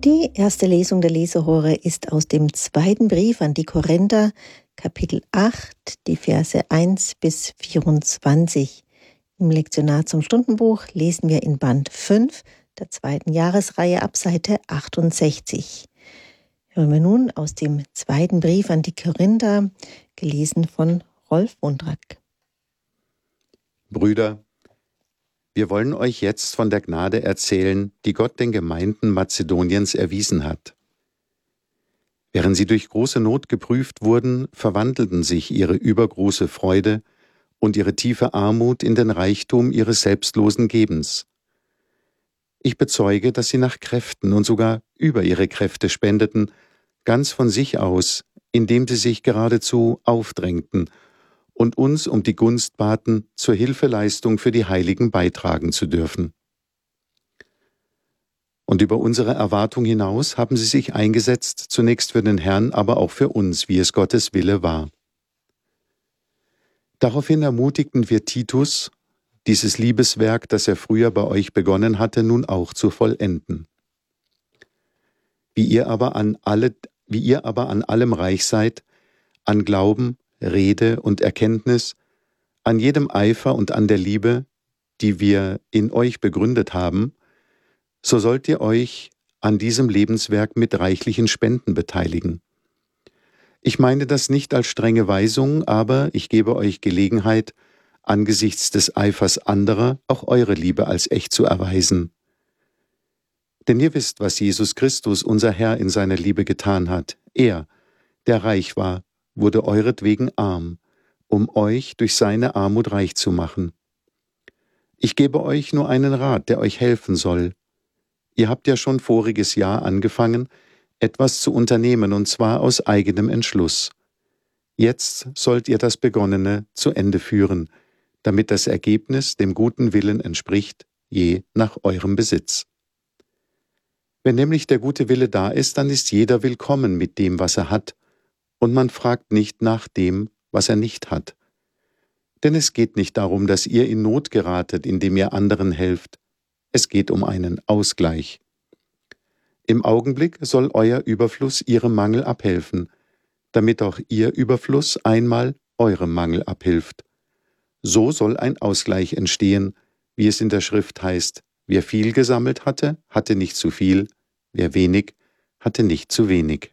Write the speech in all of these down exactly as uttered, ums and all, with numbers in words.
Die erste Lesung der Leserohre ist aus dem zweiten Brief an die Korinther, Kapitel acht, die Verse eins bis vierundzwanzig. Im Lektionar zum Stundenbuch lesen wir in Band fünf der zweiten Jahresreihe ab Seite achtundsechzig. Hören wir nun aus dem zweiten Brief an die Korinther, gelesen von Rolf Wundrack. Brüder, wir wollen euch jetzt von der Gnade erzählen, die Gott den Gemeinden Mazedoniens erwiesen hat. Während sie durch große Not geprüft wurden, verwandelten sich ihre übergroße Freude und ihre tiefe Armut in den Reichtum ihres selbstlosen Gebens. Ich bezeuge, dass sie nach Kräften und sogar über ihre Kräfte spendeten, ganz von sich aus, indem sie sich geradezu aufdrängten und uns um die Gunst baten, zur Hilfeleistung für die Heiligen beitragen zu dürfen. Und über unsere Erwartung hinaus haben sie sich eingesetzt, zunächst für den Herrn, aber auch für uns, wie es Gottes Wille war. Daraufhin ermutigten wir Titus, dieses Liebeswerk, das er früher bei euch begonnen hatte, nun auch zu vollenden. Wie ihr aber an alle, wie ihr aber an allem reich seid, an Glauben, Rede und Erkenntnis, an jedem Eifer und an der Liebe, die wir in euch begründet haben, so sollt ihr euch an diesem Lebenswerk mit reichlichen Spenden beteiligen. Ich meine das nicht als strenge Weisung, aber ich gebe euch Gelegenheit, angesichts des Eifers anderer auch eure Liebe als echt zu erweisen. Denn ihr wisst, was Jesus Christus, unser Herr, in seiner Liebe getan hat. Er, der reich war, wurde euretwegen arm, um euch durch seine Armut reich zu machen. Ich gebe euch nur einen Rat, der euch helfen soll. Ihr habt ja schon voriges Jahr angefangen, etwas zu unternehmen, und zwar aus eigenem Entschluss. Jetzt sollt ihr das Begonnene zu Ende führen, damit das Ergebnis dem guten Willen entspricht, je nach eurem Besitz. Wenn nämlich der gute Wille da ist, dann ist jeder willkommen mit dem, was er hat, und man fragt nicht nach dem, was er nicht hat. Denn es geht nicht darum, dass ihr in Not geratet, indem ihr anderen helft. Es geht um einen Ausgleich. Im Augenblick soll euer Überfluss ihrem Mangel abhelfen, damit auch ihr Überfluss einmal eurem Mangel abhilft. So soll ein Ausgleich entstehen, wie es in der Schrift heißt: Wer viel gesammelt hatte, hatte nicht zu viel, wer wenig, hatte nicht zu wenig.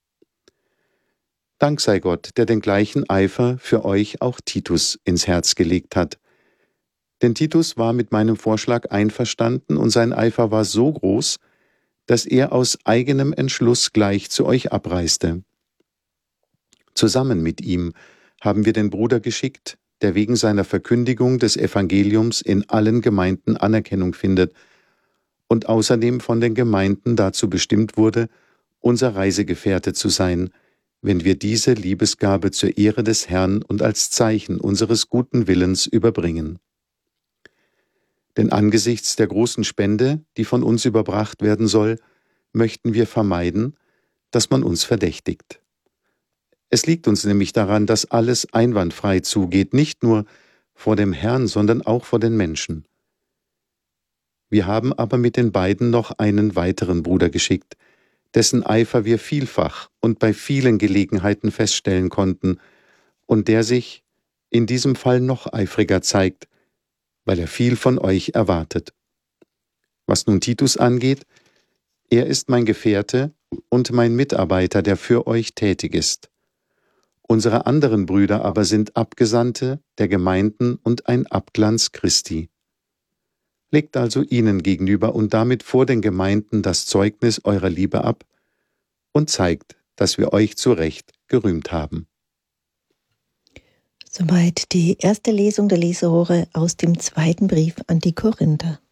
Dank sei Gott, der den gleichen Eifer für euch auch Titus ins Herz gelegt hat. Denn Titus war mit meinem Vorschlag einverstanden und sein Eifer war so groß, dass er aus eigenem Entschluss gleich zu euch abreiste. Zusammen mit ihm haben wir den Bruder geschickt, der wegen seiner Verkündigung des Evangeliums in allen Gemeinden Anerkennung findet und außerdem von den Gemeinden dazu bestimmt wurde, unser Reisegefährte zu sein, wenn wir diese Liebesgabe zur Ehre des Herrn und als Zeichen unseres guten Willens überbringen. Denn angesichts der großen Spende, die von uns überbracht werden soll, möchten wir vermeiden, dass man uns verdächtigt. Es liegt uns nämlich daran, dass alles einwandfrei zugeht, nicht nur vor dem Herrn, sondern auch vor den Menschen. Wir haben aber mit den beiden noch einen weiteren Bruder geschickt, dessen Eifer wir vielfach und bei vielen Gelegenheiten feststellen konnten und der sich in diesem Fall noch eifriger zeigt, weil er viel von euch erwartet. Was nun Titus angeht, er ist mein Gefährte und mein Mitarbeiter, der für euch tätig ist. Unsere anderen Brüder aber sind Abgesandte der Gemeinden und ein Abglanz Christi. Legt also ihnen gegenüber und damit vor den Gemeinden das Zeugnis eurer Liebe ab und zeigt, dass wir euch zu Recht gerühmt haben. Soweit die erste Lesung der Leserohre aus dem zweiten Brief an die Korinther.